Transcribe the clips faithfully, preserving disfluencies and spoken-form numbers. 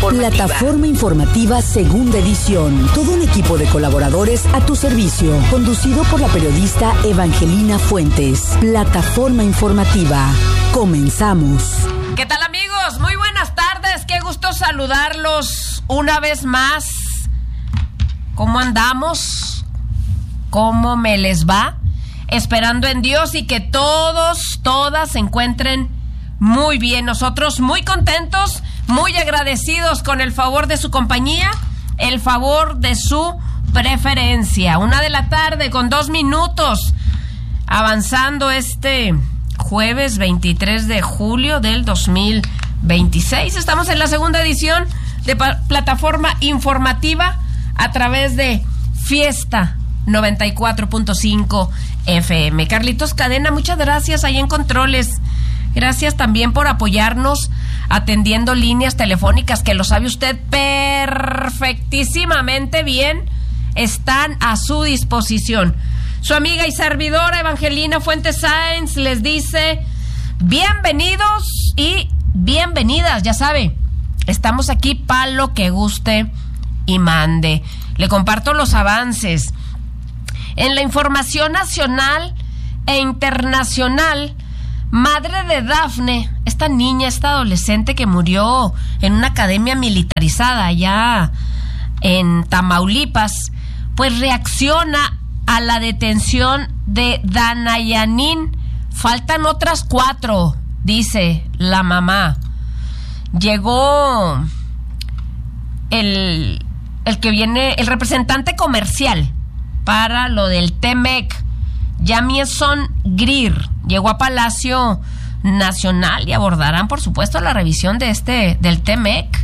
informativa. Plataforma informativa segunda edición. Todo un equipo de colaboradores a tu servicio. Conducido por la periodista Evangelina Fuentes. Plataforma informativa. Comenzamos. ¿Qué tal, amigos? Muy buenas tardes. Qué gusto saludarlos una vez más. ¿Cómo andamos? ¿Cómo me les va? Esperando en Dios y que todos, todas se encuentren muy bien. Nosotros muy contentos, muy agradecidos con el favor de su compañía, el favor de su preferencia. Una de la tarde con dos minutos, avanzando este jueves veintitrés de julio del dos mil veintiséis. Estamos en la segunda edición de pa- Plataforma Informativa a través de Fiesta noventa y cuatro punto cinco F M. Carlitos Cadena, muchas gracias ahí en Controles. Gracias también por apoyarnos atendiendo líneas telefónicas que lo sabe usted perfectísimamente bien. Están a su disposición. Su amiga y servidora Evangelina Fuentes Sáenz les dice bienvenidos y bienvenidas. Ya sabe, estamos aquí para lo que guste y mande. Le comparto los avances. En la información nacional e internacional, madre de Dafne, esta niña, esta adolescente que murió en una academia militarizada allá en Tamaulipas, pues reacciona a la detención de Danayanin. Faltan otras cuatro, dice la mamá. Llegó el, el que viene, el representante comercial para lo del T-MEC, Jamieson Greer, llegó a Palacio Nacional y abordarán, por supuesto, la revisión de este del T-MEC.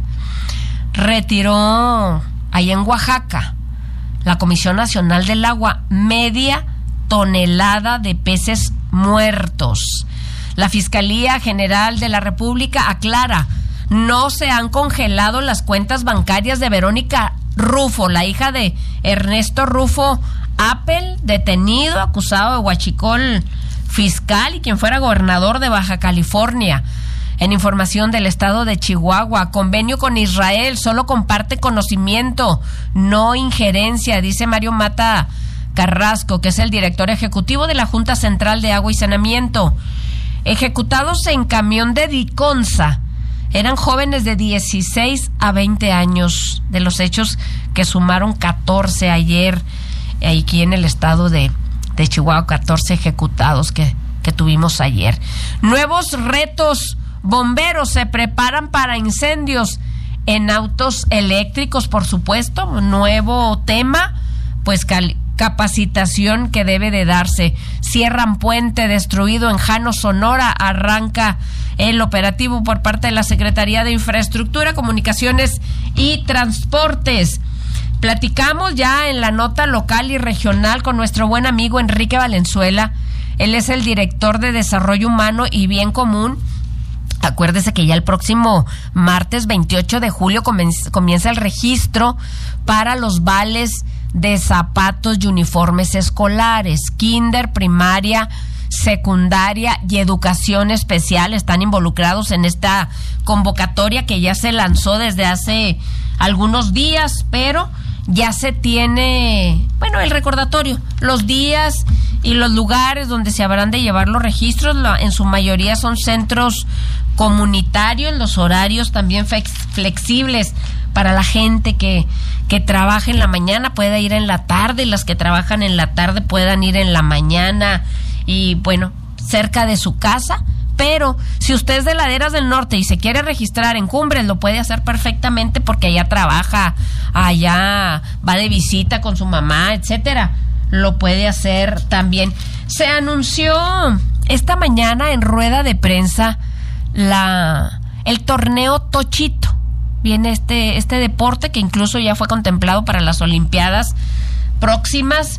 Retiró ahí en Oaxaca la Comisión Nacional del Agua media tonelada de peces muertos. La Fiscalía General de la República aclara, no se han congelado las cuentas bancarias de Verónica Rufo, la hija de Ernesto Rufo Appel, detenido, acusado de huachicol fiscal y quien fuera gobernador de Baja California. En información del estado de Chihuahua, convenio con Israel, solo comparte conocimiento, no injerencia, dice Mario Mata Carrasco, que es el director ejecutivo de la Junta Central de Agua y Saneamiento. Ejecutados en camión de Diconsa, eran jóvenes de dieciséis a veinte años, de los hechos que sumaron catorce ayer, aquí en el estado de, de Chihuahua, catorce ejecutados que, que tuvimos ayer. Nuevos retos, bomberos se preparan para incendios en autos eléctricos, por supuesto, nuevo tema, pues cal, capacitación que debe de darse. Cierran puente destruido en Jano, Sonora, arranca el operativo por parte de la Secretaría de Infraestructura, Comunicaciones y Transportes. Platicamos ya en la nota local y regional con nuestro buen amigo Enrique Valenzuela. Él es el director de Desarrollo Humano y Bien Común. Acuérdese que ya el próximo martes veintiocho de julio comienza el registro para los vales de zapatos y uniformes escolares, kinder, primaria, secundaria y educación especial están involucrados en esta convocatoria que ya se lanzó desde hace algunos días, pero ya se tiene, bueno, el recordatorio, los días y los lugares donde se habrán de llevar los registros. En su mayoría son centros comunitarios, los horarios también flexibles para la gente que, que trabaja en la mañana, pueda ir en la tarde, y las que trabajan en la tarde puedan ir en la mañana y, bueno, cerca de su casa. Pero si usted es de Laderas del Norte y se quiere registrar en Cumbres, lo puede hacer perfectamente porque allá trabaja, allá va de visita con su mamá, etcétera. Lo puede hacer también. Se anunció esta mañana en rueda de prensa la el torneo Tochito. Viene este este deporte que incluso ya fue contemplado para las Olimpiadas próximas.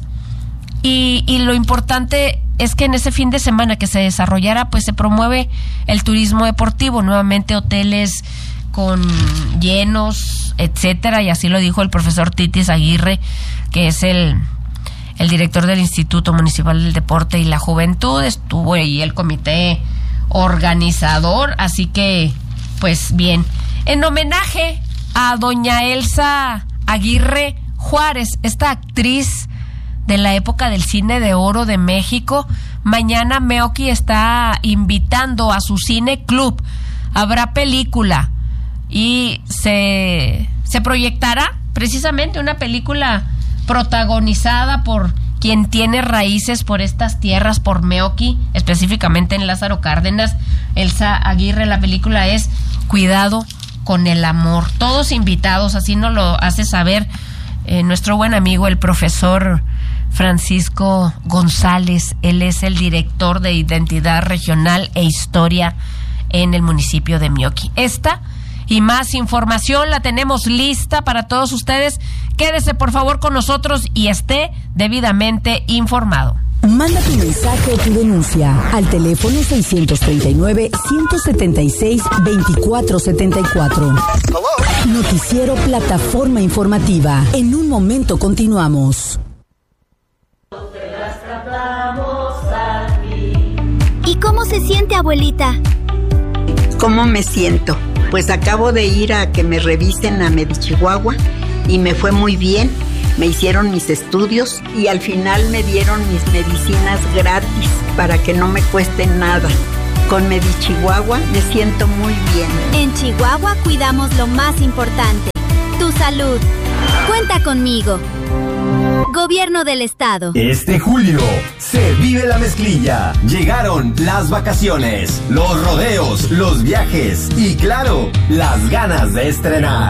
Y, y lo importante es que en ese fin de semana que se desarrollara, pues se promueve el turismo deportivo, nuevamente hoteles con llenos, etcétera, y así lo dijo el profesor Titis Aguirre, que es el, el director del Instituto Municipal del Deporte y la Juventud. Estuvo ahí el comité organizador, así que, pues bien, en homenaje a doña Elsa Aguirre Juárez, esta actriz de la época del cine de oro de México. Mañana Meoki está invitando a su cine club. Habrá película y se, se proyectará precisamente una película protagonizada por quien tiene raíces por estas tierras, por Meoki, específicamente en Lázaro Cárdenas, Elsa Aguirre. La película es Cuidado con el amor. Todos invitados, así nos lo hace saber eh, nuestro buen amigo el profesor Francisco González. Él es el director de Identidad Regional e Historia en el municipio de Meoki. Esta y más información la tenemos lista para todos ustedes. Quédese por favor con nosotros y esté debidamente informado. Manda tu mensaje o tu denuncia al teléfono seiscientos treinta y nueve, ciento setenta y seis, veinticuatro setenta y cuatro. Noticiero Plataforma Informativa. En un momento continuamos. ¿Y cómo se siente, abuelita? ¿Cómo me siento? Pues acabo de ir a que me revisen a Medichihuahua y me fue muy bien. Me hicieron mis estudios y al final me dieron mis medicinas gratis para que no me cueste nada. Con Medichihuahua me siento muy bien. En Chihuahua cuidamos lo más importante, tu salud. Cuenta conmigo. Gobierno del Estado. Este julio se vive la mezclilla. Llegaron las vacaciones, los rodeos, los viajes y claro, las ganas de estrenar.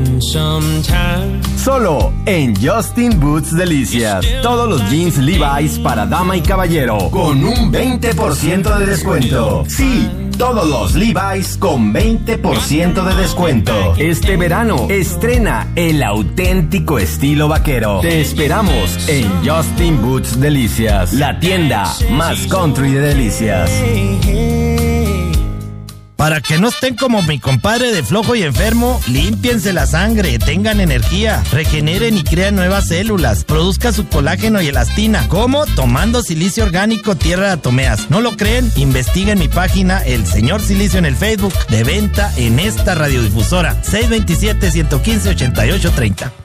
Solo en Justin Boots Delicias. Todos los jeans Levi's para dama y caballero con un veinte por ciento de descuento. Sí, todos los Levi's con veinte por ciento de descuento. Este verano estrena el auténtico estilo vaquero. Te esperamos en Justin Boots Delicias, la tienda más country de delicias. Para que no estén como mi compadre de flojo y enfermo, límpiense la sangre, tengan energía, regeneren y crean nuevas células, produzca su colágeno y elastina. ¿Cómo? Tomando silicio orgánico Tierra de Atomeas. ¿No lo creen? Investiguen mi página El Señor Silicio en el Facebook, de venta en esta radiodifusora. seis dos siete, uno uno cinco, ocho ocho tres cero.